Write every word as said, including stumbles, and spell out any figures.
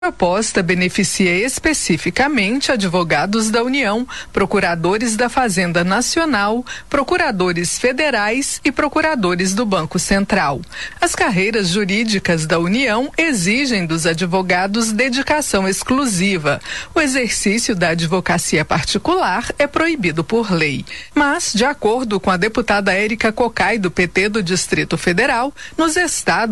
A proposta beneficia especificamente advogados da União, procuradores da Fazenda Nacional, procuradores federais e procuradores do Banco Central. As carreiras jurídicas da União exigem dos advogados dedicação exclusiva. O exercício da advocacia particular é proibido por lei. Mas, de acordo com a deputada Érica Cocai, do P T do Distrito Federal, nos estados